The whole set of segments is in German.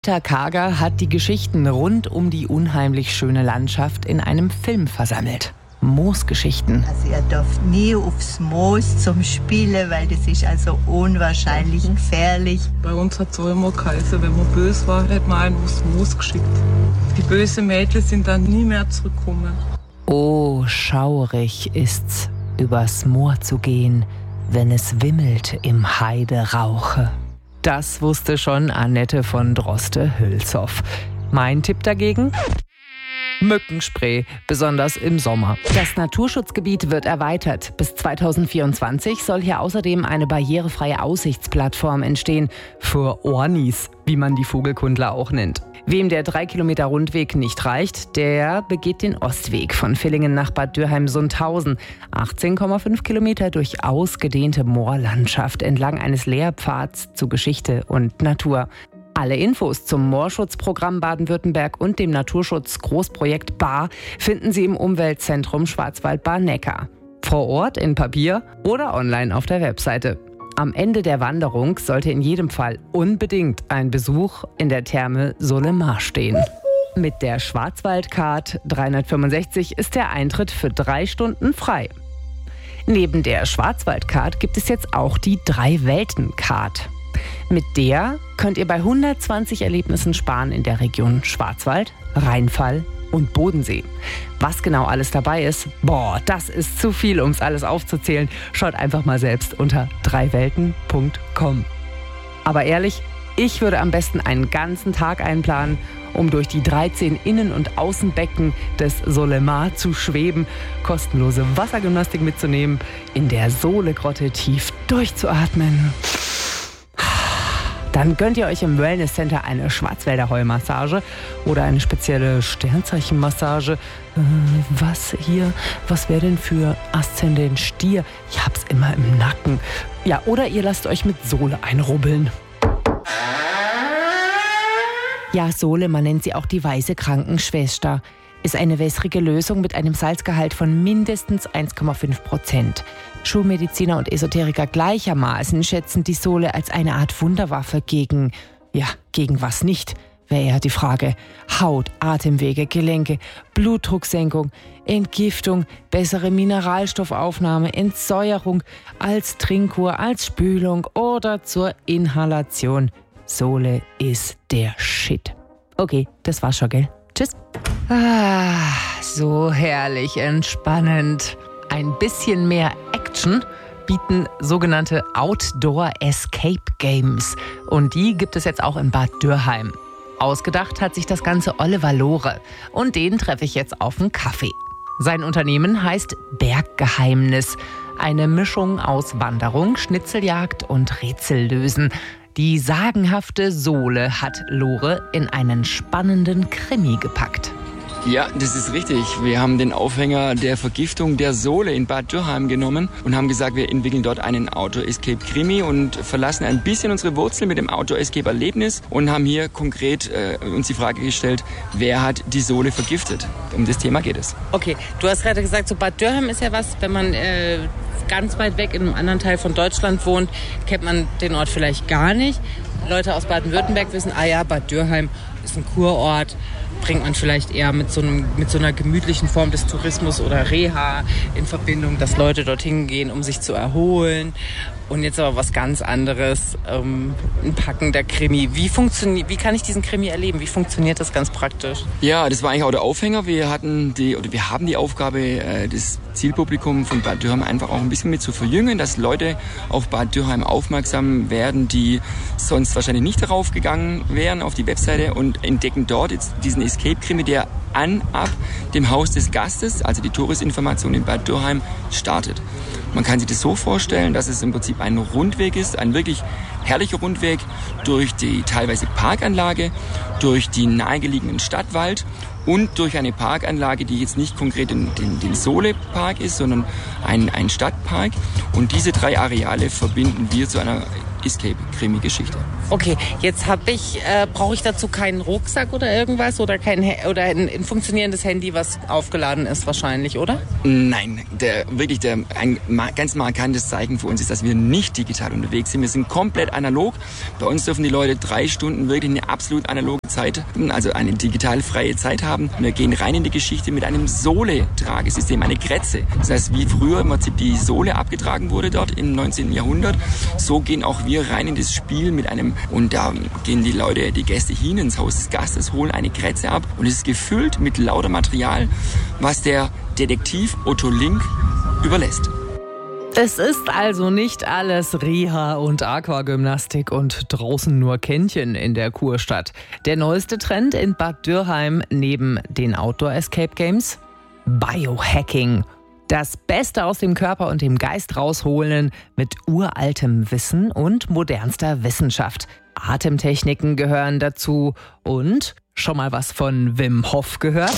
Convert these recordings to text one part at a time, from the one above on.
Peter Kager hat die Geschichten rund um die unheimlich schöne Landschaft in einem Film versammelt. Moosgeschichten. Also ihr dürft nie aufs Moos zum Spielen, weil das ist also unwahrscheinlich gefährlich. Bei uns hat es auch immer geheißen, wenn man böse war, hat man einen aufs Moos geschickt. Die bösen Mädchen sind dann nie mehr zurückgekommen. Oh, schaurig ist's, übers Moor zu gehen, wenn es wimmelt im Heiderauche. Das wusste schon Annette von Droste-Hülshoff. Mein Tipp dagegen? Mückenspray, besonders im Sommer. Das Naturschutzgebiet wird erweitert. Bis 2024 soll hier außerdem eine barrierefreie Aussichtsplattform entstehen. Für Ornis, wie man die Vogelkundler auch nennt. Wem der 3 Kilometer Rundweg nicht reicht, der begeht den Ostweg von Villingen nach Bad Dürheim-Sundhausen. 18,5 Kilometer durch ausgedehnte Moorlandschaft entlang eines Lehrpfads zu Geschichte und Natur. Alle Infos zum Moorschutzprogramm Baden-Württemberg und dem Naturschutz-Großprojekt Baar finden Sie im Umweltzentrum Schwarzwald-Baar-Neckar. Vor Ort in Papier oder online auf der Webseite. Am Ende der Wanderung sollte in jedem Fall unbedingt ein Besuch in der Therme Solemar stehen. Mit der Schwarzwaldcard 365 ist der Eintritt für 3 Stunden frei. Neben der Schwarzwaldcard gibt es jetzt auch die 3-Welten-Card. Mit der könnt ihr bei 120 Erlebnissen sparen in der Region Schwarzwald, Rheinfall und Bodensee. Was genau alles dabei ist, das ist zu viel, um es alles aufzuzählen. Schaut einfach mal selbst unter 3welten.com. Aber ehrlich, ich würde am besten einen ganzen Tag einplanen, um durch die 13 Innen- und Außenbecken des Solemar zu schweben, kostenlose Wassergymnastik mitzunehmen, in der Solegrotte tief durchzuatmen. Dann gönnt ihr euch im Wellness-Center eine Schwarzwälder Heulmassage oder eine spezielle Sternzeichenmassage. Was wäre denn für Aszendent Stier? Ich hab's immer im Nacken. Ja, oder ihr lasst euch mit Sohle einrubbeln. Ja, Sohle, man nennt sie auch die weiße Krankenschwester, ist eine wässrige Lösung mit einem Salzgehalt von mindestens 1,5%. Schulmediziner und Esoteriker gleichermaßen schätzen die Sohle als eine Art Wunderwaffe gegen was nicht, wäre eher die Frage. Haut, Atemwege, Gelenke, Blutdrucksenkung, Entgiftung, bessere Mineralstoffaufnahme, Entsäuerung, als Trinkkur, als Spülung oder zur Inhalation. Sohle ist der Shit. Okay, das war's schon, gell? Tschüss. So herrlich entspannend. Ein bisschen mehr Action bieten sogenannte Outdoor Escape Games. Und die gibt es jetzt auch in Bad Dürheim. Ausgedacht hat sich das Ganze Oliver Lohre. Und den treffe ich jetzt auf einen Kaffee. Sein Unternehmen heißt Berggeheimnis. Eine Mischung aus Wanderung, Schnitzeljagd und Rätsellösen. Die sagenhafte Sohle hat Lohre in einen spannenden Krimi gepackt. Ja, das ist richtig. Wir haben den Aufhänger der Vergiftung der Sohle in Bad Dürheim genommen und haben gesagt, wir entwickeln dort einen Outdoor-Escape-Krimi und verlassen ein bisschen unsere Wurzeln mit dem Outdoor-Escape-Erlebnis und haben hier konkret uns die Frage gestellt, wer hat die Sohle vergiftet? Um das Thema geht es. Okay, du hast gerade gesagt, so Bad Dürheim ist ja was, wenn man ganz weit weg in einem anderen Teil von Deutschland wohnt, kennt man den Ort vielleicht gar nicht. Leute aus Baden-Württemberg wissen, Bad Dürheim ist ein Kurort, bringt man vielleicht eher mit so einer gemütlichen Form des Tourismus oder Reha in Verbindung, dass Leute dorthin gehen, um sich zu erholen. Und jetzt aber was ganz anderes, ein packender Krimi. Wie kann ich diesen Krimi erleben? Wie funktioniert das ganz praktisch? Ja, das war eigentlich auch der Aufhänger. Wir haben die Aufgabe, das Zielpublikum von Bad Dürheim einfach auch ein bisschen mit zu verjüngen, dass Leute auf Bad Dürheim aufmerksam werden, die sonst wahrscheinlich nicht darauf gegangen wären, auf die Webseite, und entdecken dort jetzt diesen Escape-Krimi, der ab dem Haus des Gastes, also die Touristinformation in Bad Dürheim, startet. Man kann sich das so vorstellen, dass es im Prinzip ein Rundweg ist, ein wirklich herrlicher Rundweg durch die teilweise Parkanlage, durch die nahegelegenen Stadtwald und durch eine Parkanlage, die jetzt nicht konkret den Sohle-Park ist, sondern ein Stadtpark. Und diese 3 Areale verbinden wir zu einer Escape-Krimi-Geschichte. Okay, jetzt brauche ich dazu keinen Rucksack oder irgendwas oder ein funktionierendes Handy, was aufgeladen ist wahrscheinlich, oder? Nein, ein ganz markantes Zeichen für uns ist, dass wir nicht digital unterwegs sind. Wir sind komplett analog. Bei uns dürfen die Leute 3 Stunden wirklich eine absolut analoge Zeit, also eine digital freie Zeit haben. Wir gehen rein in die Geschichte mit einem Sohle-Tragesystem, eine Grätze. Das heißt, wie früher im Prinzip die Sohle abgetragen wurde dort im 19. Jahrhundert, so gehen auch wir rein in das Spiel und da gehen die Leute, die Gäste hin ins Haus des Gastes, holen eine Grätze ab und es ist gefüllt mit lauter Material, was der Detektiv Otto Link überlässt. Es ist also nicht alles Reha und Aquagymnastik und draußen nur Kännchen in der Kurstadt. Der neueste Trend in Bad Dürheim neben den Outdoor-Escape-Games? Biohacking. Das Beste aus dem Körper und dem Geist rausholen mit uraltem Wissen und modernster Wissenschaft. Atemtechniken gehören dazu und schon mal was von Wim Hof gehört?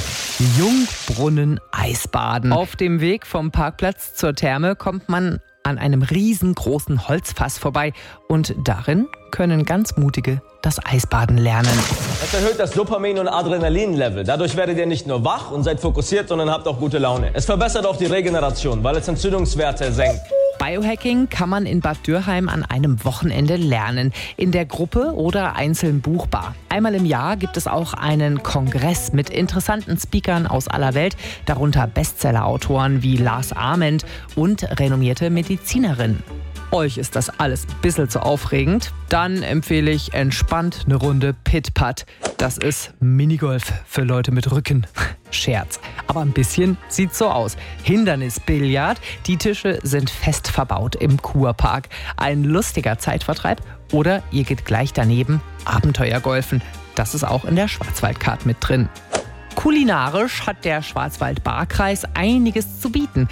Jungbrunnen-Eisbaden. Auf dem Weg vom Parkplatz zur Therme kommt man an einem riesengroßen Holzfass vorbei und darin können ganz Mutige das Eisbaden lernen. Es erhöht das Dopamin- und Adrenalin-Level. Dadurch werdet ihr nicht nur wach und seid fokussiert, sondern habt auch gute Laune. Es verbessert auch die Regeneration, weil es Entzündungswerte senkt. Biohacking kann man in Bad Dürheim an einem Wochenende lernen, in der Gruppe oder einzeln buchbar. Einmal im Jahr gibt es auch einen Kongress mit interessanten Speakern aus aller Welt, darunter Bestsellerautoren wie Lars Ament und renommierte Medizinerinnen. Euch ist das alles ein bisschen zu aufregend? Dann empfehle ich entspannt eine Runde Pit-Pat. Das ist Minigolf für Leute mit Rücken. Scherz. Aber ein bisschen sieht so aus. Hindernisbillard. Die Tische sind fest verbaut im Kurpark. Ein lustiger Zeitvertreib. Oder ihr geht gleich daneben Abenteuergolfen. Das ist auch in der Schwarzwaldcard mit drin. Kulinarisch hat der Schwarzwald-Baar-Kreis einiges zu bieten.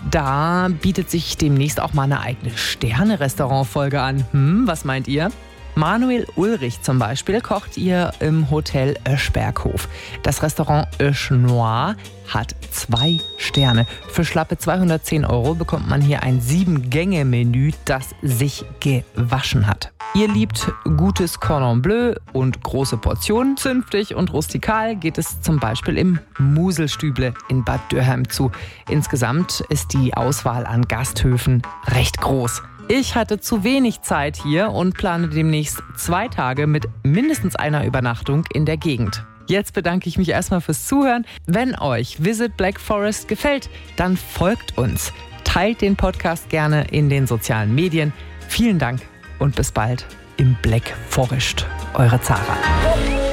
Da bietet sich demnächst auch mal eine eigene Sterne-Restaurant-Folge an. Was meint ihr? Manuel Ulrich zum Beispiel kocht ihr im Hotel Öschberghof. Das Restaurant Ösch Noir hat 2 Sterne. Für schlappe 210 € bekommt man hier ein 7-Gänge-Menü, das sich gewaschen hat. Ihr liebt gutes Cordon Bleu und große Portionen. Zünftig und rustikal geht es zum Beispiel im Muselstüble in Bad Dürheim zu. Insgesamt ist die Auswahl an Gasthöfen recht groß. Ich hatte zu wenig Zeit hier und plane demnächst 2 Tage mit mindestens einer Übernachtung in der Gegend. Jetzt bedanke ich mich erstmal fürs Zuhören. Wenn euch Visit Black Forest gefällt, dann folgt uns. Teilt den Podcast gerne in den sozialen Medien. Vielen Dank und bis bald im Black Forest. Eure Zara.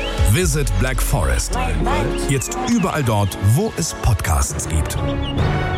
Visit Black Forest. Jetzt überall dort, wo es Podcasts gibt.